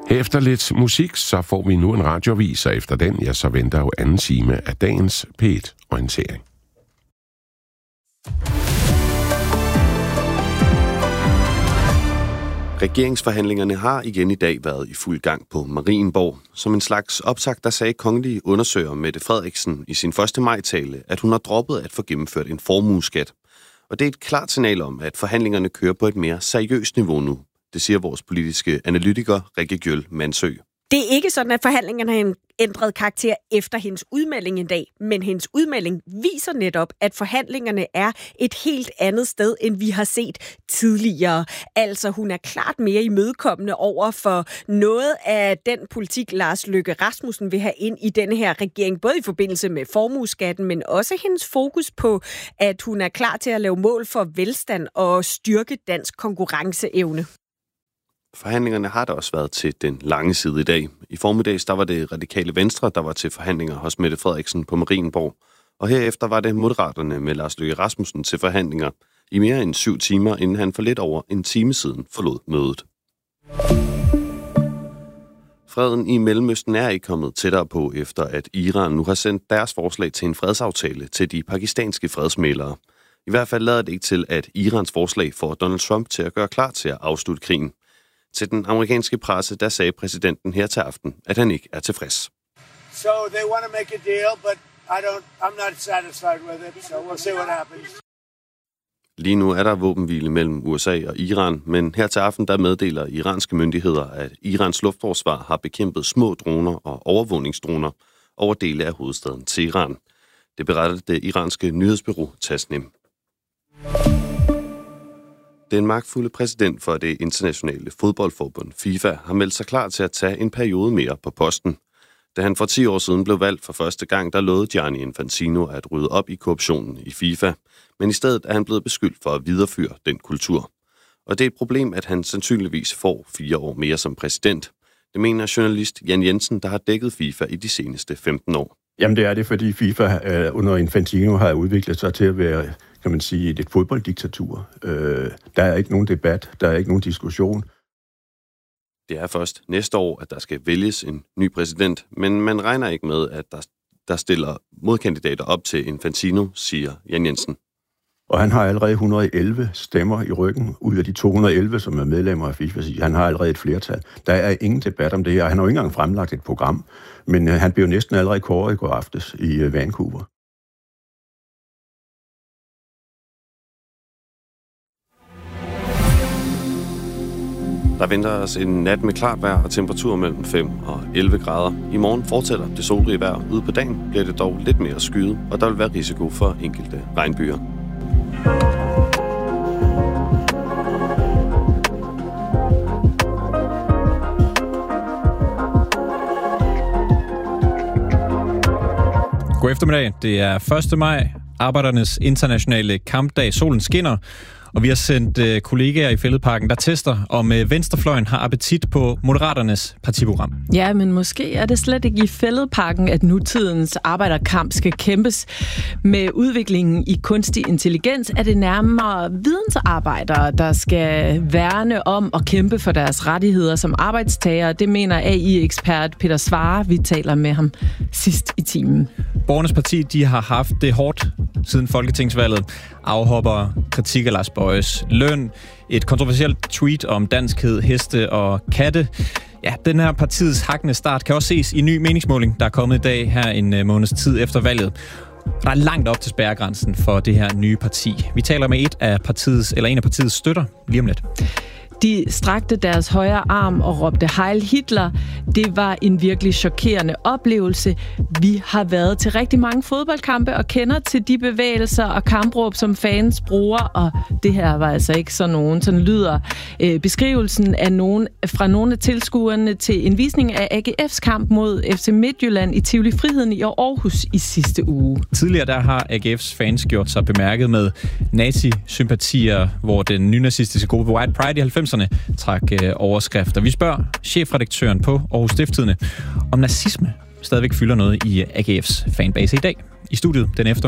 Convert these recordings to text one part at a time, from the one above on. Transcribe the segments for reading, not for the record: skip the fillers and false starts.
Efter lidt musik, så får vi nu en radioavis, og efter den, ja, så venter jo anden time af dagens P1-orientering. Regeringsforhandlingerne har igen i dag været i fuld gang på Marienborg. Som en slags opsagt, der sagde kongelige undersøger Mette Frederiksen i sin 1. maj-tale, at hun har droppet at få gennemført en formueskat. Og det er et klart signal om, at forhandlingerne kører på et mere seriøst niveau nu. Det siger vores politiske analytiker Rikke Gjøl Mansø. Det er ikke sådan, at forhandlingerne har ændret karakter efter hendes udmelding i dag, men hendes udmelding viser netop, at forhandlingerne er et helt andet sted, end vi har set tidligere. Altså, hun er klart mere imødekommende over for noget af den politik, Lars Løkke Rasmussen vil have ind i denne her regering, både i forbindelse med formueskatten, men også hendes fokus på, at hun er klar til at lave mål for velstand og styrke dansk konkurrenceevne. Forhandlingerne har da også været til den lange side i dag. I formiddags der var det Radikale Venstre, der var til forhandlinger hos Mette Frederiksen på Marienborg. Og herefter var det Moderaterne med Lars Løkke Rasmussen til forhandlinger i mere end 7 timer, inden han for lidt over en time siden forlod mødet. Freden i Mellemøsten er ikke kommet tættere på, efter at Iran nu har sendt deres forslag til en fredsaftale til de pakistanske fredsmæglere. I hvert fald lader det ikke til, at Irans forslag får Donald Trump til at gøre klar til at afslutte krigen. Til den amerikanske presse, der sagde præsidenten her til aften, at han ikke er tilfreds. So they want to make a deal, but I'm not satisfied with it, so we'll see what happens. Lige nu er der våbenhvile mellem USA og Iran, men her til aften der meddeler iranske myndigheder, at Irans luftforsvar har bekæmpet små droner og overvågningsdroner over dele af hovedstaden Teheran. Det berettede det iranske nyhedsbureau Tasnim. Den magtfulde præsident for det internationale fodboldforbund FIFA har meldt sig klar til at tage en periode mere på posten. Da han for 10 år siden blev valgt for første gang, der lovede Gianni Infantino at rydde op i korruptionen i FIFA, men i stedet er han blevet beskyldt for at videreføre den kultur. Og det er et problem, at han sandsynligvis får 4 år mere som præsident. Det mener journalist Jan Jensen, der har dækket FIFA i de seneste 15 år. Jamen det er det, fordi FIFA under Infantino har udviklet sig til at være, kan man sige, et fodbolddiktatur. Der er ikke nogen debat, der er ikke nogen diskussion. Det er først næste år, at der skal vælges en ny præsident, men man regner ikke med, at der stiller modkandidater op til Infantino, siger Jan Jensen. Og han har allerede 111 stemmer i ryggen, ud af de 211, som er medlemmer af FIFA. Han har allerede et flertal. Der er ingen debat om det her. Han har jo ikke engang fremlagt et program, men han blev næsten allerede kåret i går aftes i Vancouver. Der venter os en nat med klart vejr og temperatur mellem 5 og 11 grader. I morgen fortsætter det solrige vejr. Ude på dagen bliver det dog lidt mere skyet, og der vil være risiko for enkelte regnbyger. God eftermiddag. Det er 1. maj, Arbejdernes internationale kampdag. Solen skinner, og vi har sendt kollegaer i Fælledparken, der tester, om venstrefløjen har appetit på Moderaternes partiprogram. Ja, men måske er det slet ikke i Fælledparken, at nutidens arbejderkamp skal kæmpes. Med udviklingen i kunstig intelligens er det nærmere vidensarbejdere, der skal værne om og kæmpe for deres rettigheder som arbejdstagere. Det mener AI-ekspert Peter Svare. Vi taler med ham sidst i timen. Borgernes Parti, de har haft det hårdt siden folketingsvalget. Afhopper, kritik af Lars Bojes løn, et kontroversielt tweet om danskhed, heste og katte. Ja, den her partiets hakkende start kan også ses i en ny meningsmåling, der er kommet i dag her en måneds tid efter valget. Der er langt op til spærregrænsen for det her nye parti. Vi taler med en af partiets støtter lige om lidt. De strakte deres højre arm og råbte Heil Hitler. Det var en virkelig chokerende oplevelse. Vi har været til rigtig mange fodboldkampe og kender til de bevægelser og kampråb, som fans bruger, og det her var altså ikke sådan nogen. Sådan lyder beskrivelsen af fra nogle af tilskuerne til en visning af AGF's kamp mod FC Midtjylland i Tivoli Friheden i Aarhus i sidste uge. Tidligere der har AGF's fans gjort sig bemærket med nazi-sympatier, hvor den nynazistiske gruppe White Pride i 90'erne trak overskrifter. Vi spørger chefredaktøren på Aarhus Stiftstidende, om nazisme stadigvæk fylder noget i AGF's fanbase i dag. I studiet den eftermiddag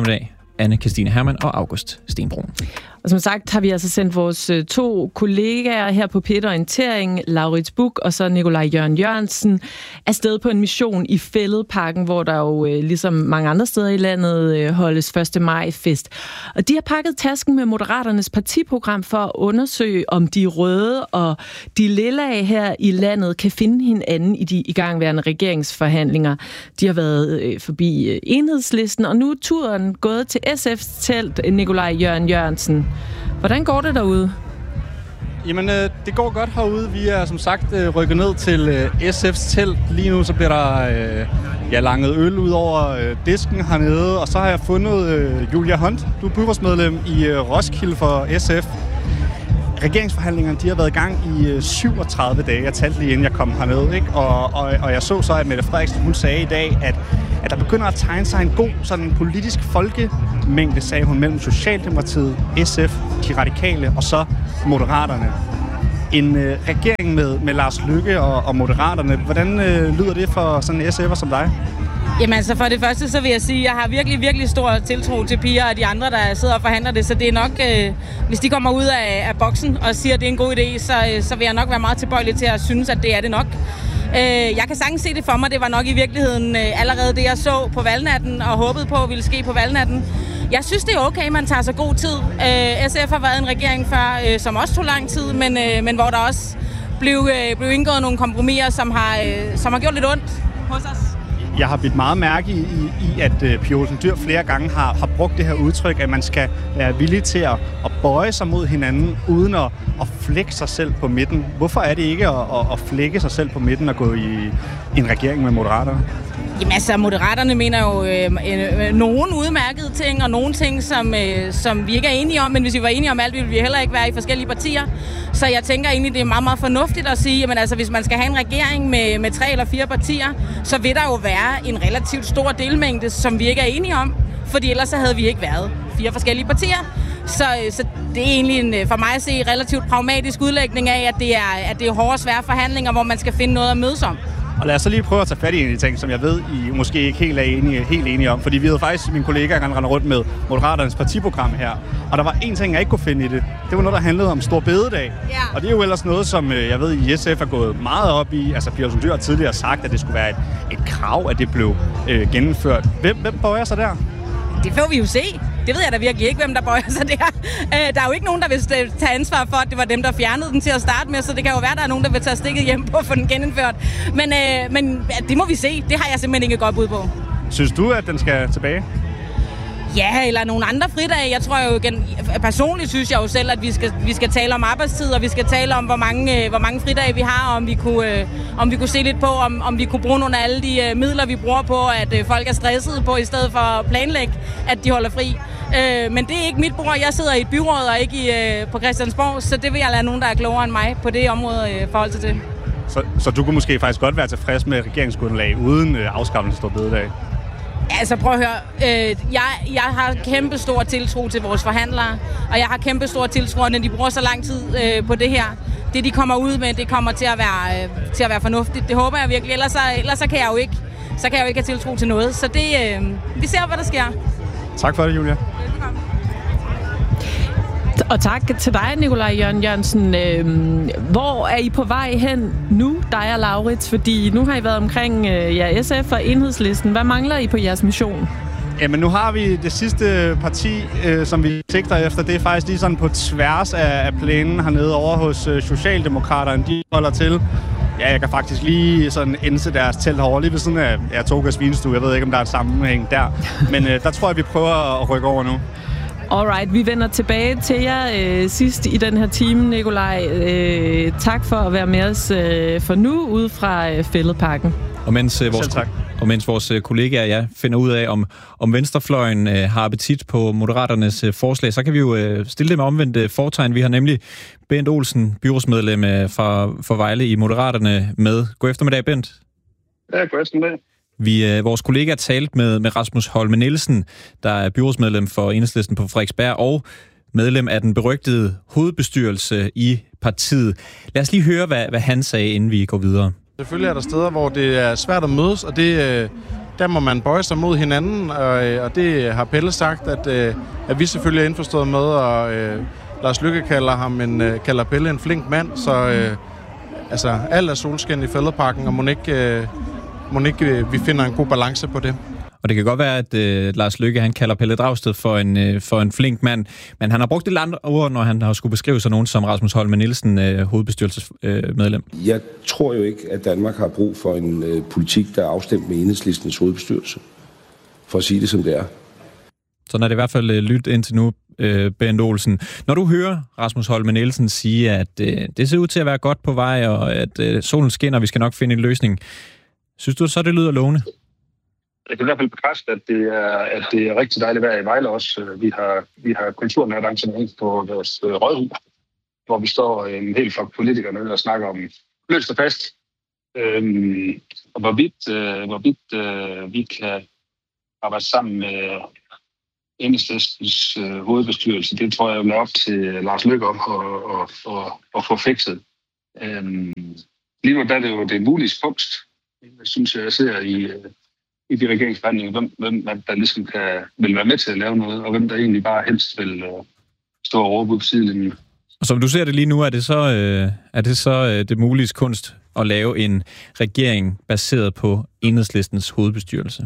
Anne-Kristine Hermann og August Stenbrun. Og som sagt har vi altså sendt vores 2 kollegaer her på P1 Orientering, Laurits Buch og så Nikolaj Jørgen Jørgensen, afsted på en mission i Fælledparken, hvor der jo ligesom mange andre steder i landet holdes 1. maj-fest. Og de har pakket tasken med Moderaternes partiprogram for at undersøge, om de røde og de lilla her i landet kan finde hinanden i de igangværende regeringsforhandlinger. De har været forbi Enhedslisten, og nu er turen gået til SF's telt, Nikolaj Jørgen Jørgensen. Hvordan går det derude? Jamen, det går godt herude. Vi er som sagt rykket ned til SF's telt. Lige nu så bliver der langet øl ud over disken hernede. Og så har jeg fundet Julia Hunt. Du er byrådsmedlem i Roskilde for SF. Regeringsforhandlingerne, de har været i gang i 37 dage. Jeg talte lige inden jeg kom herned, ikke? Og jeg så at Mette Frederiksen, hun sagde i dag, at der begynder at tegne sig en god sådan politisk folkemængde, sagde hun, mellem Socialdemokratiet, SF, de radikale og så Moderaterne. En regering med Lars Løkke og Moderaterne, hvordan lyder det for sådan en SF'er som dig? Jamen altså for det første, så vil jeg sige, at jeg har virkelig, virkelig stor tiltro til Pia og de andre, der sidder og forhandler det. Så det er nok, hvis de kommer ud af boksen og siger, at det er en god idé, så vil jeg nok være meget tilbøjelig til at synes, at det er det nok. Jeg kan sagtens se det for mig. Det var nok i virkeligheden allerede det, jeg så på valgnatten og håbede på, ville ske på valgnatten. Jeg synes, det er okay, man tager sig god tid. SF har været en regering før, som også tog lang tid, men hvor der også blev indgået nogle kompromiser, som har gjort lidt ondt hos os. Jeg har bidt meget mærke i at Pia Olsen Dyhr flere gange har brugt det her udtryk, at man skal være villig til at bøje sig mod hinanden, uden at flække sig selv på midten. Hvorfor er det ikke at flække sig selv på midten og gå i en regering med Moderaterne? Jamen altså, Moderaterne mener jo nogle udmærkede ting, og nogle ting, som vi ikke er enige om. Men hvis vi var enige om alt, ville vi heller ikke være i forskellige partier. Så jeg tænker egentlig, det er meget, meget fornuftigt at sige, at altså, hvis man skal have en regering med 3 eller 4 partier, så vil der jo være en relativt stor delmængde, som vi ikke er enige om. Fordi ellers så havde vi ikke været 4 forskellige partier. Så det er egentlig for mig at se relativt pragmatisk udlægning af, at det er hårde og svære forhandlinger, hvor man skal finde noget at mødes om. Og lad os så lige prøve at tage fat i en af de ting, som jeg ved, I måske ikke helt enige om. Fordi vi havde faktisk, mine kollegaer, der render rundt med Moderaternes partiprogram her. Og der var en ting, jeg ikke kunne finde i det. Det var noget, der handlede om Store Bededag. Ja. Og det er jo ellers noget, som jeg ved, i SF er gået meget op i. Altså, Pia Olsen Dyhr har tidligere sagt, at det skulle være et krav, at det blev gennemført. Hvem bøjer sig der? Det får vi jo se. Det ved jeg da virkelig ikke, hvem der bøjer sig der. Der er jo ikke nogen, der vil tage ansvar for, at det var dem, der fjernede den til at starte med, så det kan jo være, at der er nogen, der vil tage stikket hjem på at få den genindført. Men det må vi se. Det har jeg simpelthen ikke godt bud på. Synes du, at den skal tilbage? Ja, eller nogle andre fridage. Jeg tror jo personligt synes jeg jo selv, at vi skal tale om arbejdstid, og vi skal tale om, hvor mange fridage vi har, og om vi kunne se lidt på, om vi kunne bruge nogle af alle de midler, vi bruger på, at folk er stressede på, i stedet for at planlægge, at de holder fri. Men det er ikke mit bord. Jeg sidder i et byråd og ikke på Christiansborg, så det vil jeg lade nogen, der er klogere end mig på det område forhold til det. Så du kunne måske faktisk godt være tilfreds med regeringsgrundlag uden afskaffelse af Store Bededag? Altså prøv at høre, jeg har kæmpe stor tiltro til vores forhandlere, og jeg har kæmpe stor tiltro, når de bruger så lang tid på det her. Det de kommer ud med, det kommer til at være fornuftigt. Det håber jeg virkelig, ellers så kan jeg jo ikke have tiltro til noget. Så det, vi ser, hvad der sker. Tak for det, Julia. Og tak til dig, Nikolaj Jørgen Jørgensen. Hvor er I på vej hen nu, dig og Laurits? Fordi nu har I været omkring SF og Enhedslisten. Hvad mangler I på jeres mission? Jamen nu har vi det sidste parti, som vi sigter efter. Det er faktisk lige sådan på tværs af plænen hernede over hos Socialdemokraterne. De holder til. Ja, jeg kan faktisk lige sådan indse deres telt herovre, lige ved siden af Togas Vinstue. Jeg ved ikke, om der er et sammenhæng der. Men der tror jeg, vi prøver at rykke over nu. Alright, vi vender tilbage til jer sidst i den her time, Nikolaj. Tak for at være med os for nu, ude fra Fælledparken. Og mens vores kollegaer finder ud af, om venstrefløjen har appetit på Moderaternes forslag, så kan vi jo stille dem omvendte fortegn. Vi har nemlig Bent Olsen, byrådsmedlem fra Vejle i Moderaterne med. God eftermiddag, Bent. Ja, god eftermiddag. Vores kollega talte med Rasmus Holme Nielsen, der er byrådsmedlem for Enhedslisten på Frederiksberg og medlem af den berygtede hovedbestyrelse i partiet. Lad os lige høre, hvad han sagde, inden vi går videre. Selvfølgelig er der steder, hvor det er svært at mødes, og det der må man bøje sig mod hinanden, og det har Pelle sagt, at vi selvfølgelig er indforstået med, og Lars Løkke kalder Pelle en flink mand, så alt er solskin i Fælledparken, og må ikke vi finder en god balance på det. Og det kan godt være, at Lars Løkke han kalder Pelle Dragsted for en flink mand, men han har brugt lidt andre ord, når han har skulle beskrive sig nogen som Rasmus Holm Nielsen, hovedbestyrelsesmedlem. Jeg tror jo ikke, at Danmark har brug for en politik, der er afstemt med Enhedslistens hovedbestyrelse, for at sige det som det er. Sådan er det i hvert fald lyttet indtil nu, Bent Olsen. Når du hører Rasmus Holm Nielsen sige, at det ser ud til at være godt på vej, og at solen skinner, og vi skal nok finde en løsning, synes du så, det lyder lovende? Jeg kan i hvert fald bekræfte, at det er rigtig dejligt vejr i Vejle også. Vi har kulturnat-arrangement på vores rådhus, hvor vi står en hel flok politikere og snakker om løst og fast. Og hvorvidt vi kan arbejde sammen med Enhedslistens hovedbestyrelse, det tror jeg vil op til Lars Løkke om at få fikset. Lige nu der er det jo det mulige kunst. Jeg synes, jeg ser i de regeringsforhandlinger, hvem der ligesom vil være med til at lave noget, og hvem der egentlig bare helst vil stå og råbe på sidelinjen. Og som du ser det lige nu, er det så det mulige kunst at lave en regering baseret på Enhedslistens hovedbestyrelse?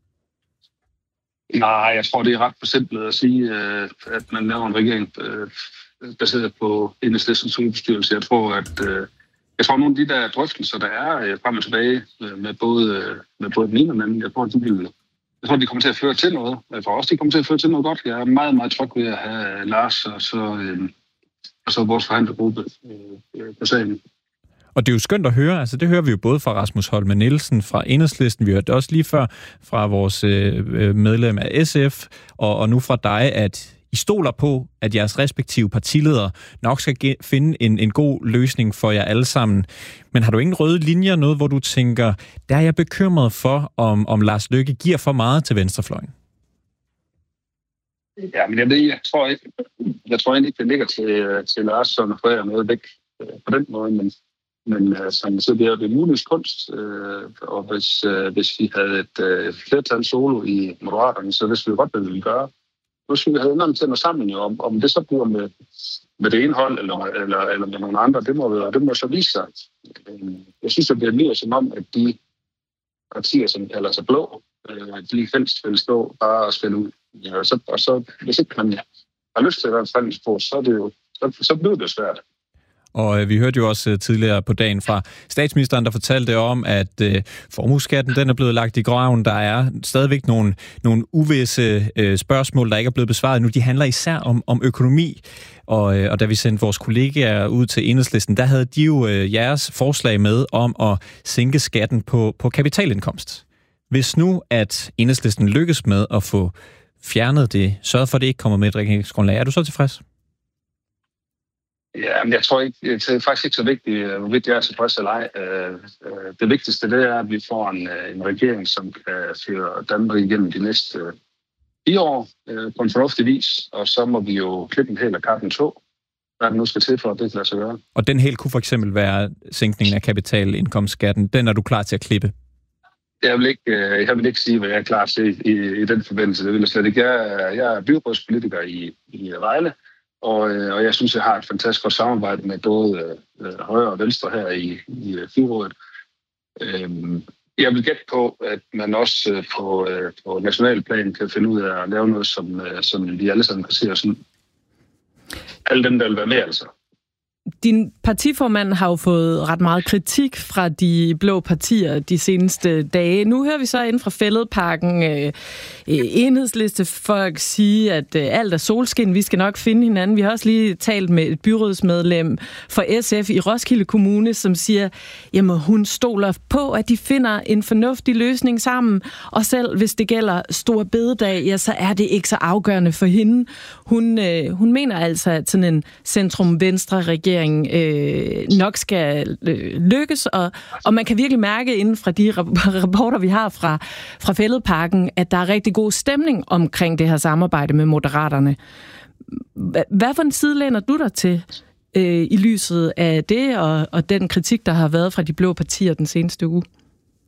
Nej, jeg tror, det er ret forsimplet at sige, at man laver en regering baseret på Enhedslistens hovedbestyrelse. Jeg tror, nogle af de der drøftelser, der er frem og tilbage med både den ene og den anden, jeg tror, de kommer til at føre til noget. Jeg tror også, de kommer til at føre til noget godt. Jeg er meget, meget tryg ved at have Lars og så vores forhandlergruppe på sagen. Og det er jo skønt at høre, altså det hører vi jo både fra Rasmus Holm Nielsen fra Enhedslisten, vi hørte også lige før fra vores medlem af SF, og nu fra dig, at I stoler på, at jeres respektive partiledere nok skal finde en god løsning for jer alle sammen. Men har du ingen røde linjer, noget hvor du tænker, der er jeg bekymret for, om Lars Løkke giver for meget til venstrefløjen? Ja, men jeg tror egentlig ikke, det ligger til Lars, som får noget væk på den måde, men så bliver det muligt kunst, og hvis vi havde et flertal solo i Moderaterne, så vidste vi godt, hvad vi ville gøre. Nu skulle vi have endnu til noget sammen jo, om det så bliver med det ene hold eller med nogle andre, det må så vise sig. Jeg synes, at det lyder som om, at de partier, som kalder sig blå, de helst vil stå bare og spille ud. Og så hvis ikke man har lyst til at være en forhandlingsbord, så bliver det svært. Og vi hørte jo også tidligere på dagen fra statsministeren, der fortalte om, at formueskatten den er blevet lagt i graven. Der er stadigvæk nogle uvisse spørgsmål, der ikke er blevet besvaret nu. De handler især om økonomi. Og da vi sendte vores kollegaer ud til Enhedslisten, der havde de jo jeres forslag med om at sænke skatten på kapitalindkomst. Hvis nu, at Enhedslisten lykkes med at få fjernet det, sørget for, at det ikke kommer med et regeringsgrundlag, er du så tilfreds? Ja, men jeg tror ikke, det er faktisk ikke så vigtigt, hvorvidt jeg er tilfreds eller ej. Det vigtigste, det er, at vi får en regering, som kan føre Danmark igennem de næste 4 år på en fornuftig vis, og så må vi jo klippe en hel af kappen 2, hvad det nu skal til for, at det kan lade sig gøre. Og den helt kunne for eksempel være sænkningen af kapitalindkomstskatten. Den er du klar til at klippe? Jeg vil ikke sige, hvad jeg er klar til i den forbindelse. Det vil jeg slet ikke. Jeg er byrådspolitiker i Vejle, og jeg synes, jeg har et fantastisk godt samarbejde med både højre og venstre her i byrådet. Jeg vil gætte på, at man også på national plan kan finde ud af at lave noget, som vi alle sammen kan se os ud. Alle dem, der vil være med, altså. Din partiformand har jo fået ret meget kritik fra de blå partier de seneste dage. Nu hører vi så inden fra Fælledparken Enhedsliste folk sige, at alt er solskin, vi skal nok finde hinanden. Vi har også lige talt med et byrådsmedlem for SF i Roskilde Kommune, som siger, jamen hun stoler på, at de finder en fornuftig løsning sammen, og selv hvis det gælder Store Bededag, ja, så er det ikke så afgørende for hende. Hun mener altså, at sådan en centrum-venstre regering nok skal lykkes, og man kan virkelig mærke inden fra de rapporter, vi har fra Fælledparken, at der er rigtig god stemning omkring det her samarbejde med Moderaterne. Hvad for en side læner du dig til i lyset af det, og den kritik, der har været fra de blå partier den seneste uge?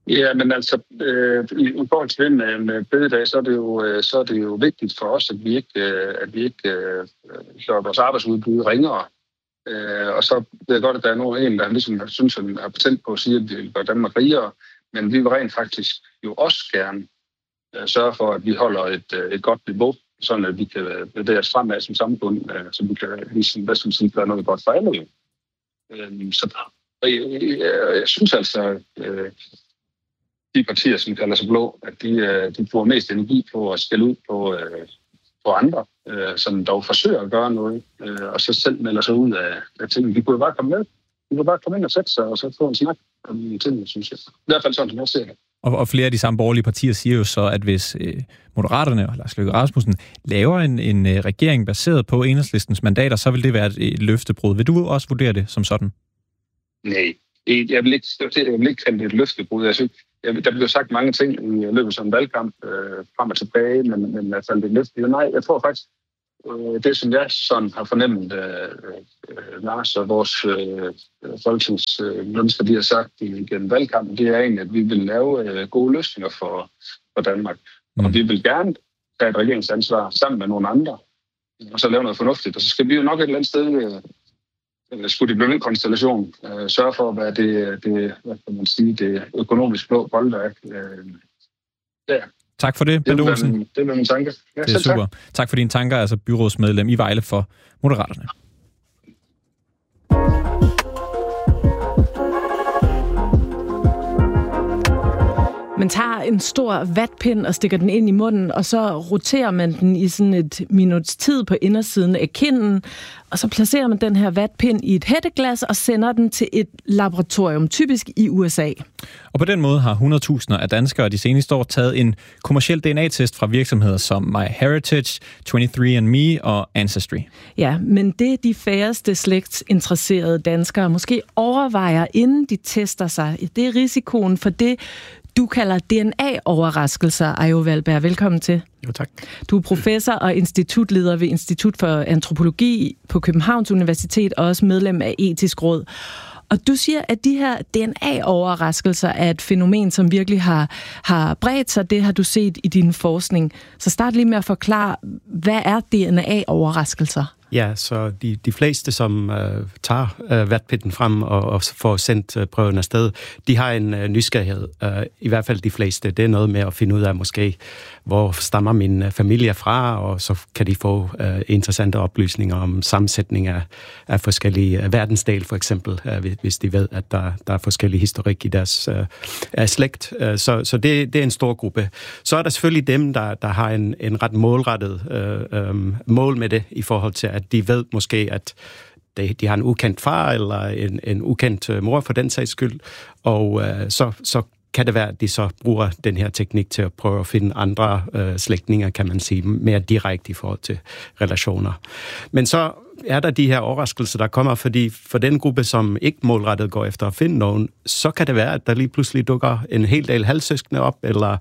Ja, men altså, i forhold til det med bededag, så er det jo vigtigt for os, at vi ikke gør vores arbejdsudbud ringere. Og så ved jeg godt, at der er en, der ligesom synes, at har patent på at sige, at vi vil gøre Danmark rigere, men vi vil rent faktisk jo også gerne sørge for, at vi holder et godt niveau, sådan at vi kan bevæge os fremad som samfund, så vi kan gøre noget godt for alle. Så jeg synes altså, de partier, som kalder sig blå, at de bruger mest energi på at skælde ud på andre, som dog forsøger at gøre noget, og så selv melder sig ud af tingene. De kunne bare komme med. De kunne bare komme ind og sætte sig, og så få en snak om tingene, synes jeg. I hvert fald sådan, som jeg ser det. Og flere af de samme borgerlige partier siger jo så, at hvis Moderaterne og Lars Løkke Rasmussen laver en regering baseret på Enhedslistens mandater, så vil det være et løftebrud. Vil du også vurdere det som sådan? Nej, jeg vil ikke kalde det et løftebrud. Jeg synes, der bliver sagt mange ting i løbet af en valgkamp frem og tilbage, men i hvert fald det løfte. Nej, jeg tror faktisk, det som jeg sådan har fornemmet, Lars og vores folketingsmennesker, de har sagt gennem valgkampen, det er egentlig, at vi vil lave gode løsninger for Danmark. Og vi vil gerne tage et regeringsansvar sammen med nogle andre, og så lave noget fornuftigt. Og så skal vi jo nok et eller andet sted, skulle det blive en konstellation, sørge for at være det økonomisk blå boldværk. Tak for det, Bente Olsen. Det var min tanke. Ja, det er super. Tak for dine tanker, altså byrådsmedlem i Vejle for Moderaterne. Man tager en stor vatpind og stikker den ind i munden, og så roterer man den i sådan et minuts tid på indersiden af kinden, og så placerer man den her vatpind i et hætteglas og sender den til et laboratorium, typisk i USA. Og på den måde har 100.000 af danskere de seneste år taget en kommerciel DNA-test fra virksomheder som MyHeritage, 23andMe og Ancestry. Ja, men det de færreste slægtsinteresserede danskere måske overvejer, inden de tester sig, det er risikoen for det, du kalder DNA-overraskelser, Ajo Valberg. Velkommen til. Jo, tak. Du er professor og institutleder ved Institut for Antropologi på Københavns Universitet og også medlem af Etisk Råd. Og du siger, at de her DNA-overraskelser er et fænomen, som virkelig har bredt sig. Det har du set i din forskning. Så start lige med at forklare, hvad er DNA-overraskelser? Ja, så de fleste, som tager vatpinden frem og får sendt prøven afsted, de har en nysgerrighed. I hvert fald de fleste. Det er noget med at finde ud af måske, hvor stammer min familie fra, og så kan de få interessante oplysninger om sammensætning af forskellige verdensdele, for eksempel, hvis de ved, at der er forskellige historik i deres slægt. Så det er en stor gruppe. Så er der selvfølgelig dem, der har en ret målrettet mål med det, i forhold til, at de ved måske, at de har en ukendt far, eller en ukendt mor for den sags skyld, og så kan det være, at de så bruger den her teknik til at prøve at finde andre slægtninge, kan man sige, mere direkte i forhold til relationer. Men så er der de her overraskelser, der kommer, fordi for den gruppe, som ikke målrettet går efter at finde nogen, så kan det være, at der lige pludselig dukker en hel del halvsøskende op, eller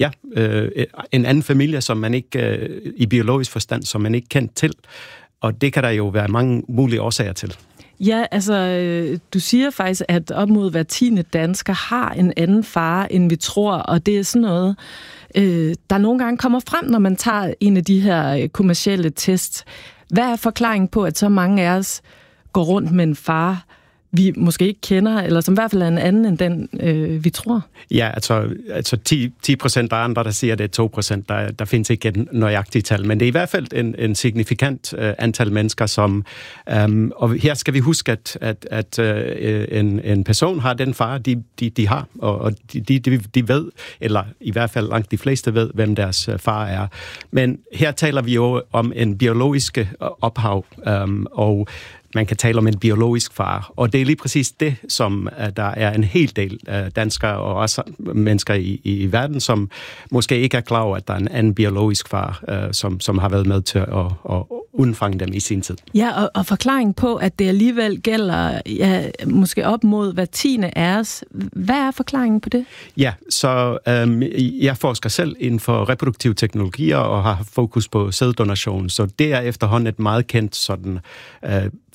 en anden familie, som man ikke i biologisk forstand, som man ikke kendt til. Og det kan der jo være mange mulige årsager til. Ja, altså, du siger faktisk, at op mod hver 10. dansker har en anden far, end vi tror, og det er sådan noget, der nogle gange kommer frem, når man tager en af de her kommercielle tests. Hvad er forklaringen på, at så mange af os går rundt med en far, vi måske ikke kender, eller som i hvert fald er en anden end den, vi tror? Ja, altså 10% der er andre, der siger, at det er 2%. Der findes ikke en nøjagtig tal, men det er i hvert fald en signifikant antal mennesker, som... og her skal vi huske, at en person har den far, de har, og de ved, eller i hvert fald langt de fleste ved, hvem deres far er. Men her taler vi jo om en biologisk ophav, og man kan tale om en biologisk far, og det er lige præcis det, som der er en hel del danskere og også mennesker i verden, som måske ikke er klar over, at der er en anden biologisk far, som har været med til at undfange dem i sin tid. Ja, og forklaringen på, at det alligevel gælder måske op mod hver 10. af os. Hvad er forklaringen på det? Ja, så jeg forsker selv inden for reproduktive teknologier og har fokus på sæddonation, så det er efterhånden et meget kendt sådan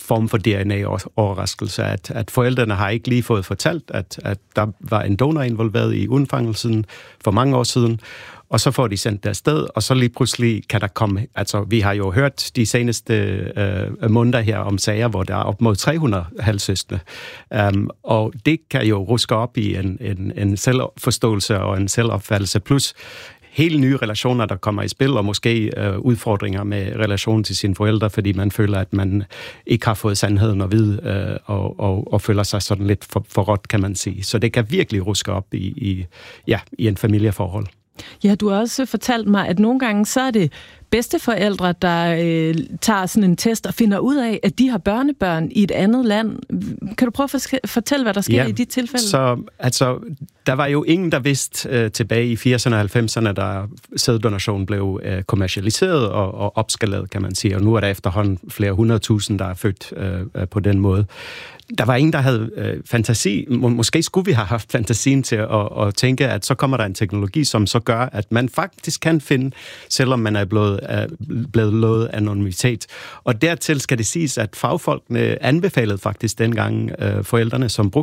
form for DNA-overraskelse, at forældrene har ikke lige fået fortalt, at der var en donor involveret i undfangelsen for mange år siden, og så får de sendt det afsted, og så lige pludselig kan der komme, altså vi har jo hørt de seneste måneder her om sager, hvor der er op mod 300 halvsøskende, og det kan jo ruske op i en selvforståelse og en selvopfattelse, plus helt nye relationer, der kommer i spil, og måske udfordringer med relationen til sine forældre, fordi man føler, at man ikke har fået sandheden at vide, og føler sig sådan lidt forrådt, kan man sige. Så det kan virkelig ruske op i en familieforhold. Ja, du har også fortalt mig, at nogle gange så er det bedsteforældre, der tager sådan en test og finder ud af, at de har børnebørn i et andet land. Kan du prøve at fortælle, hvad der sker i de tilfælde? Så altså, der var jo ingen, der vidste tilbage i 80'erne og 90'erne, da sæddonation blev kommercialiseret og opskaleret, kan man sige. Og nu er der efterhånden flere 100.000, der er født på den måde. Der var ingen, der havde fantasi. Måske skulle vi have haft fantasien til at tænke, at så kommer der en teknologi, som så gør, at man faktisk kan finde, selvom man er blevet lovet anonymitet. Og dertil skal det siges, at fagfolkene anbefalede faktisk dengang forældrene, som brugte